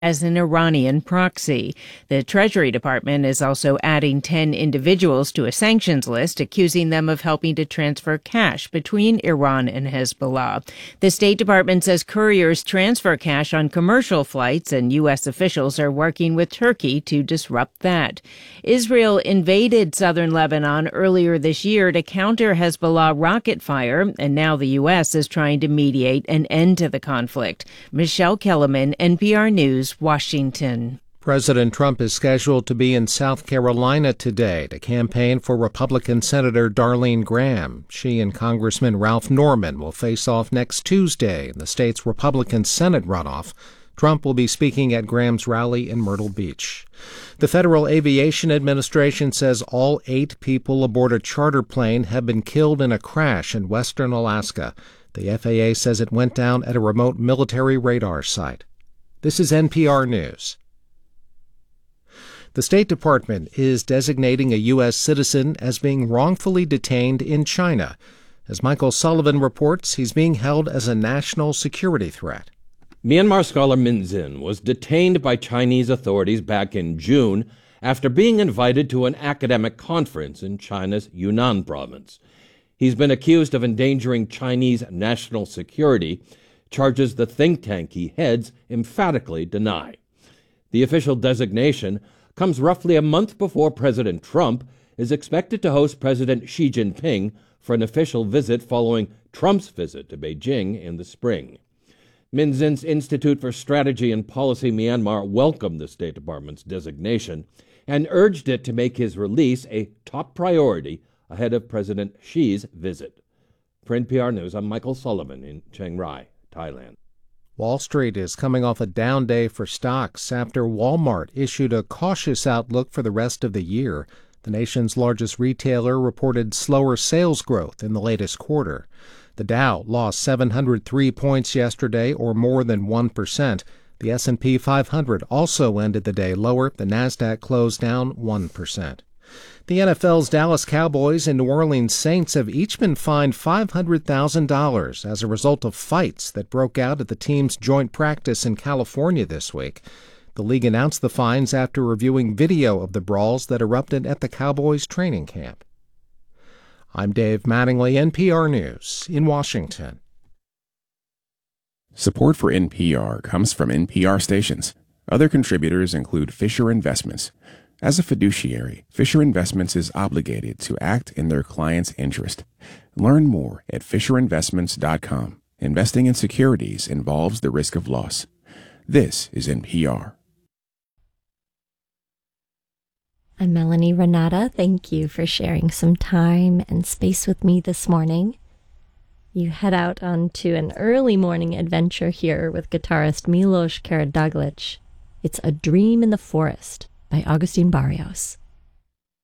as an Iranian proxy. The Treasury Department is also adding 10 individuals to a sanctions list, accusing them of helping to transfer cash between Iran and Hezbollah. The State Department says couriers transfer cash on commercial flights, and U.S. officials are working with Turkey to disrupt that. Israel invaded southern Lebanon earlier this year to counter Hezbollah rocket fire, and now the U.S. is trying to mediate an end to the conflict. Michelle Kellerman, NPR News, Washington. President Trump is scheduled to be in South Carolina today to campaign for Republican Senator Darlene Graham. She and Congressman Ralph Norman will face off next Tuesday in the state's Republican Senate runoff. Trump will be speaking at Graham's rally in Myrtle Beach. The Federal Aviation Administration says all 8 people aboard a charter plane have been killed in a crash in western Alaska. The FAA says it went down at a remote military radar site. This is NPR News. The State Department is designating a U.S. citizen as being wrongfully detained in China. As Michael Sullivan reports, he's being held as a national security threat. Myanmar scholar Min Zin was detained by Chinese authorities back in June after being invited to an academic conference in China's Yunnan province. He's been accused of endangering Chinese national security, charges the think tank he heads emphatically deny. The official designation comes roughly a month before President Trump is expected to host President Xi Jinping for an official visit following Trump's visit to Beijing in the spring. Min Zin's Institute for Strategy and Policy Myanmar welcomed the State Department's designation and urged it to make his release a top priority ahead of President Xi's visit. For NPR News, I'm Michael Sullivan in Chiang Rai, Thailand. Wall Street is coming off a down day for stocks after Walmart issued a cautious outlook for the rest of the year. The nation's largest retailer reported slower sales growth in the latest quarter. The Dow lost 703 points yesterday, or more than 1%. The S&P 500 also ended the day lower. The Nasdaq closed down 1%. The NFL's Dallas Cowboys and New Orleans Saints have each been fined $500,000 as a result of fights that broke out at the team's joint practice in California this week. The league announced the fines after reviewing video of the brawls that erupted at the Cowboys training camp. I'm Dave Mattingly, NPR News in Washington. Support for NPR comes from NPR stations. Other contributors include Fisher Investments. As a fiduciary, Fisher Investments is obligated to act in their client's interest. Learn more at FisherInvestments.com. Investing in securities involves the risk of loss. This is NPR. I'm Melanie Renata. Thank you for sharing some time and space with me this morning. You head out onto an early morning adventure here with guitarist Milos Karadaglic. It's A Dream in the Forest by Agustin Barrios.